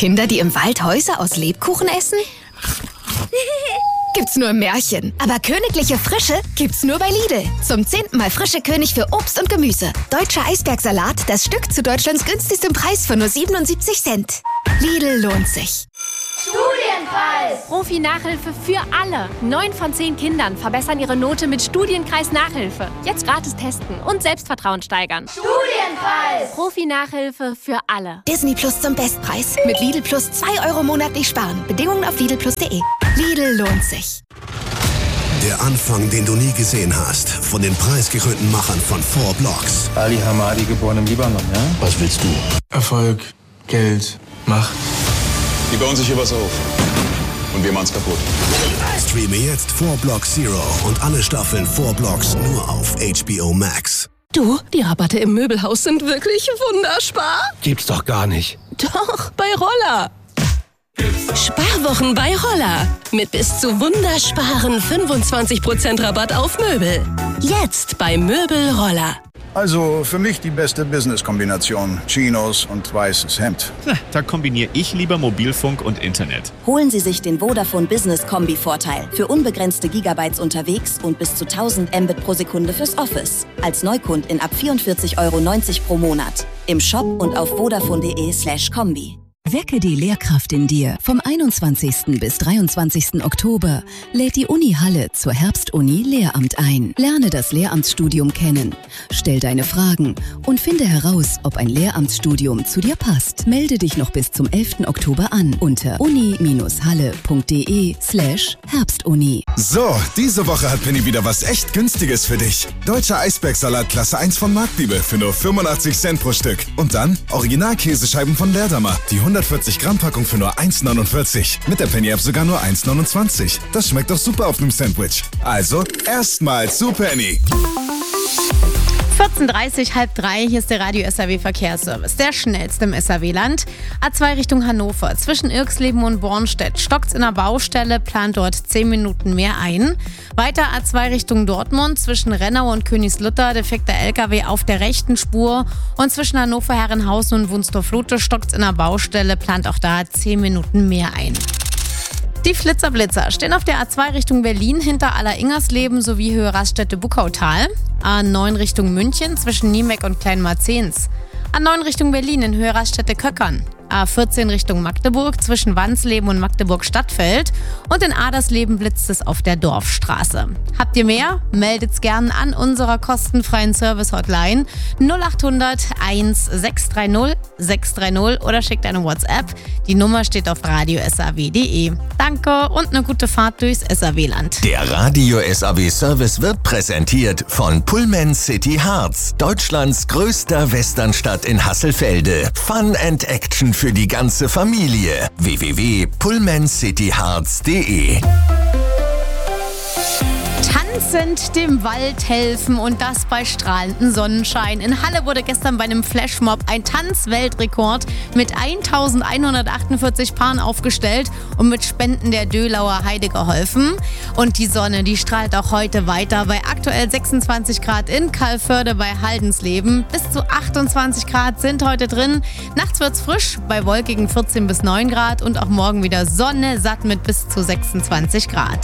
Kinder, die im Wald Häuser aus Lebkuchen essen? Gibt's nur im Märchen. Aber königliche Frische gibt's nur bei Lidl. Zum 10. Mal frische König für Obst und Gemüse. Deutscher Eisbergsalat, das Stück zu Deutschlands günstigstem Preis von nur 77 Cent. Lidl lohnt sich. Studienkreis! Profi-Nachhilfe für alle. 9 von 10 Kindern verbessern ihre Note mit Studienkreis-Nachhilfe. Jetzt gratis testen und Selbstvertrauen steigern. Studienkreis! Profi-Nachhilfe für alle. Disney Plus zum Bestpreis. Mit Lidl Plus 2 Euro monatlich sparen. Bedingungen auf lidlplus.de. Lidl lohnt sich. Der Anfang, den du nie gesehen hast. Von den preisgekrönten Machern von 4 Blocks. Ali Hamadi, geboren im Libanon, ja? Was willst du? Erfolg, Geld, Macht. Die bauen sich hier was auf. Und wir machen's kaputt. Streame jetzt 4 Blocks Zero und alle Staffeln 4 Blocks nur auf HBO Max. Du, die Rabatte im Möbelhaus sind wirklich wunderspar. Gibt's doch gar nicht. Doch, bei Roller. Sparwochen bei Roller. Mit bis zu wundersparen 25% Rabatt auf Möbel. Jetzt bei Möbel Roller. Also für mich die beste Business-Kombination. Chinos und weißes Hemd. Da kombiniere ich lieber Mobilfunk und Internet. Holen Sie sich den Vodafone Business Kombi-Vorteil. Für unbegrenzte Gigabytes unterwegs und bis zu 1000 Mbit pro Sekunde fürs Office. Als Neukundin ab 44,90 € pro Monat. Im Shop und auf vodafone.de/kombi. Wecke die Lehrkraft in dir. Vom 21. bis 23. Oktober lädt die Uni Halle zur Herbstuni Lehramt ein. Lerne das Lehramtsstudium kennen. Stell deine Fragen und finde heraus, ob ein Lehramtsstudium zu dir passt. Melde dich noch bis zum 11. Oktober an unter uni-halle.de/Herbstuni. So, diese Woche hat Penny wieder was echt Günstiges für dich. Deutscher Eisbergsalat Klasse 1 von Marktliebe für nur 85 Cent pro Stück. Und dann Original-Käsescheiben von Leerdammer. Die 140 Gramm Packung für nur 1,49. Mit der Penny App sogar nur 1,29. Das schmeckt doch super auf einem Sandwich. Also, erstmal zu Penny. 14:30, 2:30, hier ist der Radio SAW Verkehrsservice. Der schnellste im SAW-Land. A2 Richtung Hannover. Zwischen Irxleben und Bornstedt stockt's in der Baustelle, plant dort 10 Minuten mehr ein. Weiter A2 Richtung Dortmund. Zwischen Rennau und Königslutter defekter LKW auf der rechten Spur. Und zwischen Hannover, Herrenhausen und Wunstorf-Lute stockt's in der Baustelle, plant auch da 10 Minuten mehr ein. Die Flitzer-Blitzer stehen auf der A2 Richtung Berlin hinter Aller-Ingersleben sowie Höhe Raststätte-Buckautal. A9 Richtung München zwischen Niemek und Kleinmarzens. A9 Richtung Berlin in Höhe Raststätte-Köckern. A14 Richtung Magdeburg zwischen Wansleben und Magdeburg-Stadtfeld. Und in Adersleben blitzt es auf der Dorfstraße. Habt ihr mehr? Meldet's gern an unserer kostenfreien Service-Hotline 0800 1630 630 oder schickt eine WhatsApp. Die Nummer steht auf radio-saw.de. Danke und eine gute Fahrt durchs SAW-Land. Der Radio SAW Service wird präsentiert von Pullman City Harz, Deutschlands größter Westernstadt in Hasselfelde. Fun and Action für die ganze Familie. www.pullmancityharz.de. Tanzend dem Wald helfen und das bei strahlendem Sonnenschein. In Halle wurde gestern bei einem Flashmob ein Tanzweltrekord mit 1148 Paaren aufgestellt und mit Spenden der Dölauer Heide geholfen. Und die Sonne, die strahlt auch heute weiter bei aktuell 26 Grad in Calvörde bei Haldensleben. Bis zu 28 Grad sind heute drin. Nachts wird's frisch bei wolkigen 14 bis 9 Grad und auch morgen wieder Sonne satt mit bis zu 26 Grad.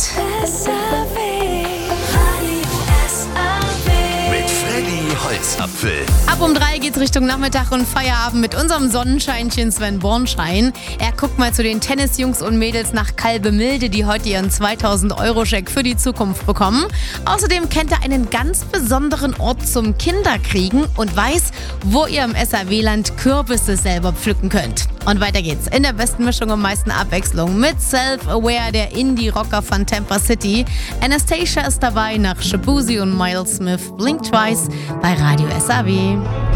Holzapfel. Ab um 3 geht's Richtung Nachmittag und Feierabend mit unserem Sonnenscheinchen Sven Bornschein. Er guckt mal zu den Tennisjungs und Mädels nach Kalbemilde, die heute ihren 2000-Euro-Scheck für die Zukunft bekommen. Außerdem kennt er einen ganz besonderen Ort zum Kinderkriegen und weiß, wo ihr im SAW-Land Kürbisse selber pflücken könnt. Und weiter geht's in der besten Mischung und meisten Abwechslung mit Self-Aware, der Indie-Rocker von Tampa City. Anastasia ist dabei nach Shabuzi und Miles Smith. Blink Twice bei Radio SAW.